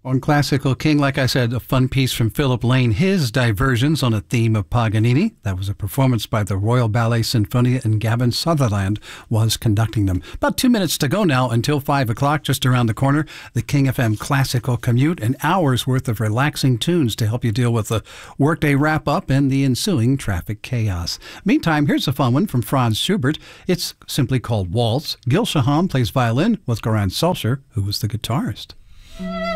On Classical King, like I said, a fun piece from Philip Lane, his diversions on a theme of Paganini. That was a performance by the Royal Ballet Sinfonia, and Gavin Sutherland was conducting them. About 2 minutes to go now until 5 o'clock, just around the corner. The King FM Classical Commute, an hour's worth of relaxing tunes to help you deal with the workday wrap-up and the ensuing traffic chaos. Meantime, here's a fun one from Franz Schubert. It's simply called Waltz. Gil Shaham plays violin with Goran Solskjaer, who was the guitarist.